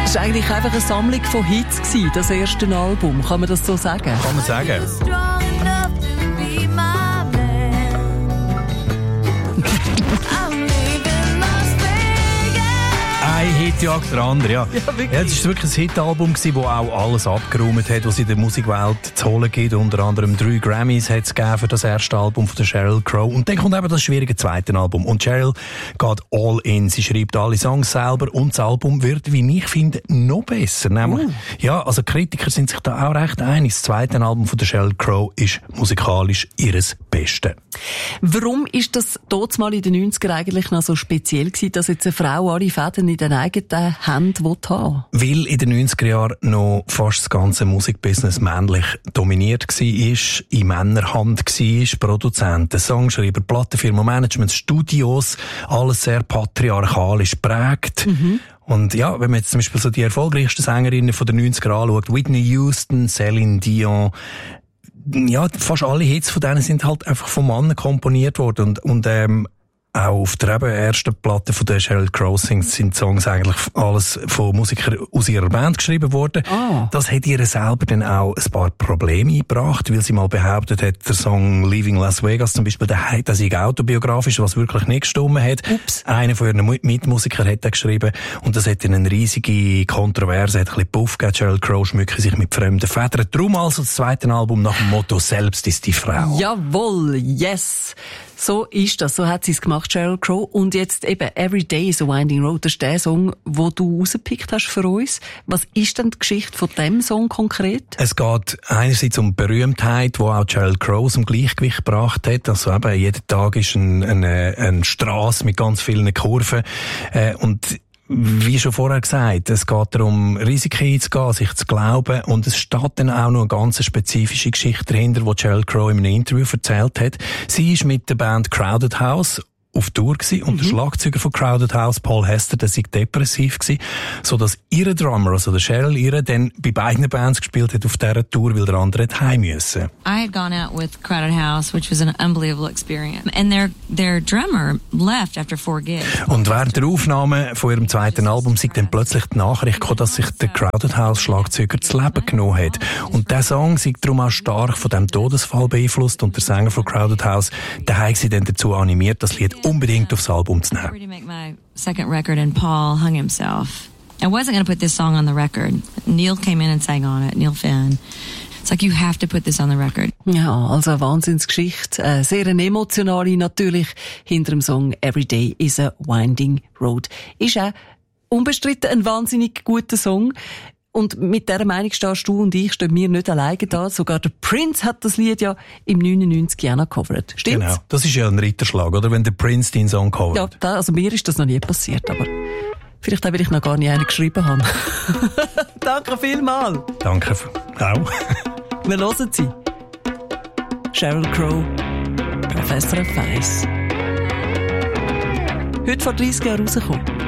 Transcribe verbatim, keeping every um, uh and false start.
Das war eigentlich einfach eine Sammlung von Hits gewesen, das erste Album. Kann man das so sagen? Kann man sagen. Ein Hit jagt der andere, ja. Ja, wirklich. Ja, das war wirklich ein Hit-Album, das auch alles abgeräumt hat, was es in der Musikwelt zu holen gibt. Unter anderem drei Grammys hat es gegeben für das erste Album von der Sheryl Crow. Und dann kommt eben das schwierige zweite Album. Und Sheryl geht all in. Sie schreibt alle Songs selber und das Album wird, wie ich finde, noch besser. Nämlich, uh. ja, also Kritiker sind sich da auch recht einig. Das zweite Album von der Sheryl Crow ist musikalisch ihres Beste. Warum ist das dort mal in den neunziger eigentlich noch so speziell gewesen, dass jetzt eine Frau alle Fäden in den eigenen Händen haben will? Weil in den neunziger Jahren noch fast das ganze Musikbusiness männlich dominiert war, in Männerhand war, Produzenten, Songschreiber, Plattenfirmen, Management, Studios, alles sehr patriarchalisch prägt. Mhm. Und ja, wenn man jetzt zum Beispiel so die erfolgreichsten Sängerinnen von den neunziger anschaut, Whitney Houston, Celine Dion, ja, fast alle Hits von denen sind halt einfach von Männern komponiert worden und, und ähm, auch auf der eben ersten Platte von der Sheryl Crow sind Songs eigentlich alles von Musikern aus ihrer Band geschrieben worden. Oh. Das hat ihr selber dann auch ein paar Probleme eingebracht, weil sie mal behauptet hat, der Song Leaving Las Vegas zum Beispiel, der, der sei autobiografisch, was wirklich nicht gestimmt hat. Ups. Einer von ihren Mitmusikern hat das geschrieben und das hat dann eine riesige Kontroverse, hat ein bisschen Puff gegeben. Sheryl Crow schmücke sich mit fremden Federn. Darum also das zweite Album nach dem Motto «Selbst ist die Frau». Jawohl, yes! So ist das, so hat sie es gemacht, Sheryl Crow. Und jetzt eben «Every Day is a Winding Road», das ist der Song, den du rausgepickt hast für uns. Was ist denn die Geschichte von diesem Song konkret? Es geht einerseits um Berühmtheit, die auch Sheryl Crow zum Gleichgewicht gebracht hat. Also eben, jeden Tag ist ein, eine, eine Strasse mit ganz vielen Kurven. Äh, und wie schon vorher gesagt, es geht darum, Risiken einzugehen, sich zu glauben. Und es steht dann auch noch eine ganz spezifische Geschichte dahinter, die Sheryl Crow in einem Interview erzählt hat. Sie ist mit der Band Crowded House auf Tour gsi und mhm. der Schlagzeuger von Crowded House, Paul Hester, der sei depressiv gsi, so dass ihre Drummer, also der Sheryl, ihre dann bei beiden Bands gespielt hat auf dieser Tour, weil der andere hat heim müssen. I had gone out with Crowded House, which was an unbelievable experience, and their their drummer left after four gigs. Und während der Aufnahme von ihrem zweiten Album sei dann plötzlich die Nachricht gekommen, dass sich der Crowded House Schlagzeuger das Leben genommen hat. Und der Song sei darum auch stark von dem Todesfall beeinflusst und der Sänger von Crowded House, der hat sie dann dazu animiert, das Lied unbedingt aufs Album zu nehmen. To make my second record and Paul hung himself. I wasn't going to put this song on the record. Neil came in and sang on it, Neil Finn. It's like, you have to put this on the record. Ja, also eine Wahnsinnsgeschichte. Äh, sehr eine emotionale natürlich hinter dem Song «Every Day is a Winding Road». Ist auch unbestritten ein wahnsinnig guter Song. Und mit dieser Meinung stehst du und ich, stehen wir nicht alleine da. Sogar der Prince hat das Lied ja im neunundneunzig Jahren gecovert. Stimmt's? Genau. Das ist ja ein Ritterschlag, oder? Wenn der Prince den Song covert. Ja, da, also mir ist das noch nie passiert, aber vielleicht auch, weil ich noch gar nicht einen geschrieben habe. Danke vielmals. Danke auch. Wir hören sie. Sheryl Crow, Professor of Weiss. Heute vor dreissig Jahren rausgekommen.